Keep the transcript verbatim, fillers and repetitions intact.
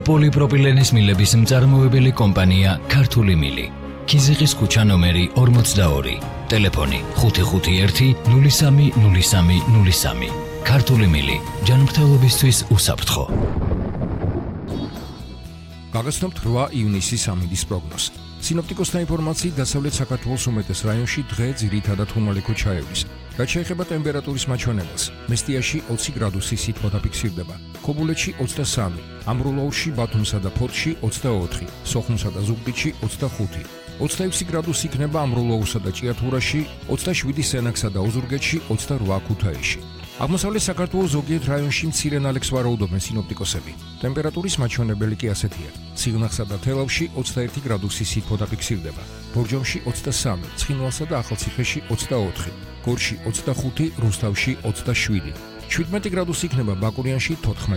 პოლიპროპილენის მილების მწარმოებელი კომპანია ქართული მილი. ქიზიყის ქუჩა ნომერი ორმოცდაორი. ტელეფონი ხუთი ხუთი ერთი ნული სამი ნული სამი ნული სამი. ქართული მილი. ჯანმრთელობისთვის უსაფრთხო. გაგაცნობთ რვა ივნისის ამინდის პროგნოზს. სინოპტიკოსთა ინფორმაციით დასავლეთ საქართველოს უმეტეს რაიონში დღე ძირითადად ხუმრალი ჩაევის. რაც შეეხება ტემპერატურის მაჩვენებელს, მესტიაში ოცი გრადუსი სითბო დაფიქსირდება, ქობულეთში ოცდასამი, ამბროლაურში, ბათუმსა და ფოთში ოცდაოთხი, სოხუმსა და ზუგდიდში ოცდახუთი, ოცდაექვსი გრადუსი იქნება ამბროლაურსა და ჭიათურაში, ოცდაშვიდი სენაკსა და ოზურგეთში, ოცდარვა ქუთაისში. აღმოსავლეთ საქართველოს ზოგიერთ რაიონში მცირე ნალექს ვარაუდობენ სინოპტიკოსები. ტემპერატურის მაჩვენებელი კი ასეთია: სიღნაღსა და თელავში ოცდაერთი გრადუსი სითბო დაფიქსირდება, ბორჯომში ოცდასამი, ცხინვალსა და ახალციხეში ოცდაოთხი, გორში ოცდახუთი, რუსთავში ოცდაშვიდი, შვიდმეტი გრადუსი იქნება ბაკურიანში, თოთხმეტი